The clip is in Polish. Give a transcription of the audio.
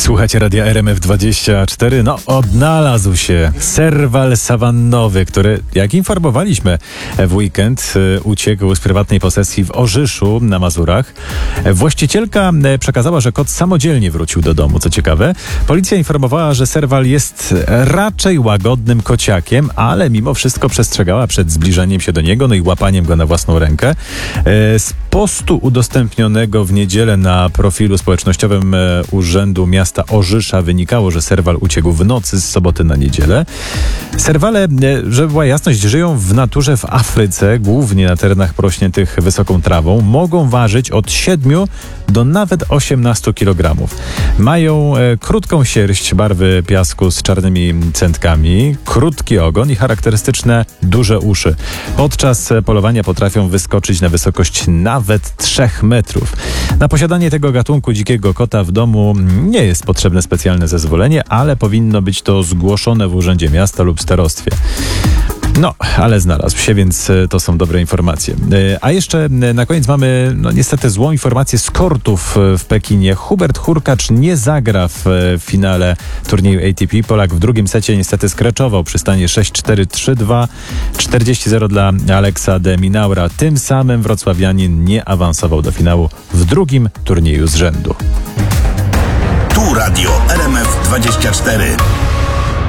Słuchacie radia RMF24. No, odnalazł się serwal sawannowy, który, jak informowaliśmy w weekend, uciekł z prywatnej posesji w Orzyszu na Mazurach. Właścicielka przekazała, że kot samodzielnie wrócił do domu. Co ciekawe, policja informowała, że serwal jest raczej łagodnym kociakiem, ale mimo wszystko przestrzegała przed zbliżeniem się do niego, no i łapaniem go na własną rękę. Z postu udostępnionego w niedzielę na profilu społecznościowym Urzędu Miasta Orzysza wynikało, że serwal uciekł w nocy z soboty na niedzielę. Serwale, żeby była jasność, żyją w naturze w Afryce, głównie na terenach porośniętych wysoką trawą. Mogą ważyć od 7 do nawet 18 kg. Mają krótką sierść barwy piasku z czarnymi centkami, krótki ogon i charakterystyczne duże uszy. Podczas polowania potrafią wyskoczyć na wysokość nawet 3 metrów. Na posiadanie tego gatunku dzikiego kota w domu nie jest potrzebne specjalne zezwolenie, ale powinno być to zgłoszone w Urzędzie Miasta lub starostwie. No, ale znalazł się, więc to są dobre informacje. A jeszcze na koniec mamy, niestety złą informację z kortów w Pekinie. Hubert Hurkacz nie zagra w finale turnieju ATP. Polak w drugim secie niestety skreczował przy stanie 6-4, 3-2, 40-0 dla Alexa de Minaura. Tym samym wrocławianin nie awansował do finału w drugim turnieju z rzędu. Tu radio RMF24.